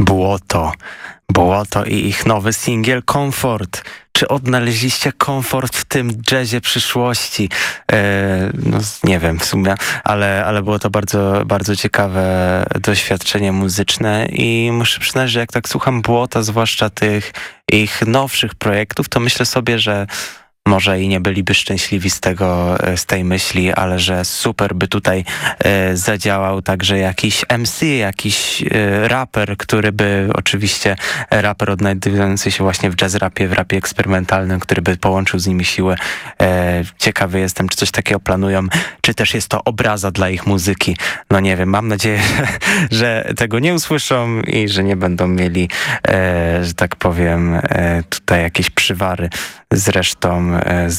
Błoto i ich nowy singiel Comfort. Czy odnaleźliście komfort w tym jazzie przyszłości? No, nie wiem w sumie, ale było to bardzo, bardzo ciekawe doświadczenie muzyczne i muszę przyznać, że jak tak słucham Błota, zwłaszcza tych ich nowszych projektów, to myślę sobie, że może i nie byliby szczęśliwi z tej myśli, ale że super by tutaj zadziałał także jakiś MC, jakiś raper, który by oczywiście raper odnajdujący się właśnie w jazz rapie, w rapie eksperymentalnym, który by połączył z nimi siłę. Ciekawy jestem, czy coś takiego planują, czy też jest to obraza dla ich muzyki. No nie wiem, mam nadzieję, że tego nie usłyszą i że nie będą mieli, że tak powiem, tutaj jakieś przywary. Zresztą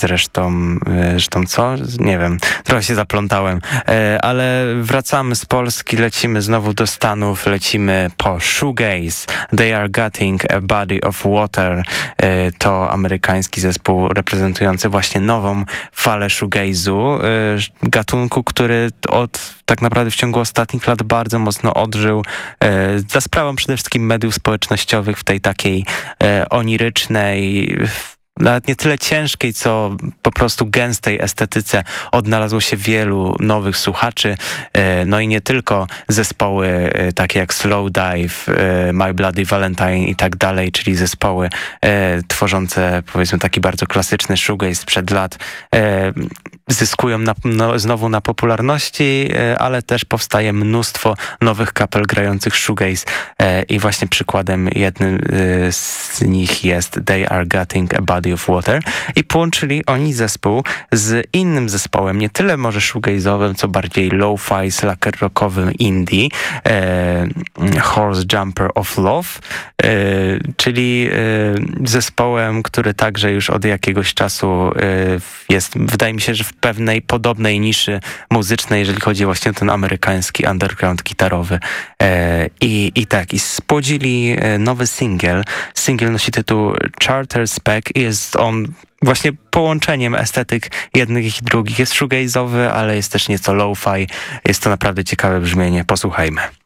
co? Nie wiem, trochę się zaplątałem, ale wracamy z Polski, lecimy znowu do Stanów, lecimy po shoegaze. They Are Getting a Body of Water. To amerykański zespół reprezentujący właśnie nową falę shoegaze'u, gatunku, który tak naprawdę w ciągu ostatnich lat bardzo mocno odżył za sprawą przede wszystkim mediów społecznościowych w tej takiej onirycznej, nawet nie tyle ciężkiej, co po prostu gęstej estetyce odnalazło się wielu nowych słuchaczy. No i nie tylko zespoły takie jak Slowdive, My Bloody Valentine i tak dalej, czyli zespoły tworzące powiedzmy taki bardzo klasyczny shoegaze sprzed lat, zyskują znowu na popularności, ale też powstaje mnóstwo nowych kapel grających shoegaze i właśnie przykładem jednym z nich jest They Are Getting a Body of Water i połączyli oni zespół z innym zespołem, nie tyle może shoegaze'owym, co bardziej lo-fi, slacker rockowym indie, Horse Jumper of Love, czyli zespołem, który także już od jakiegoś czasu jest, wydaje mi się, że w pewnej podobnej niszy muzycznej, jeżeli chodzi właśnie o ten amerykański underground gitarowy. I spłodzili nowy singiel. Singiel nosi tytuł Charter Spec i jest on właśnie połączeniem estetyk jednych i drugich. Jest shoegaze'owy, ale jest też nieco lo-fi. Jest to naprawdę ciekawe brzmienie. Posłuchajmy.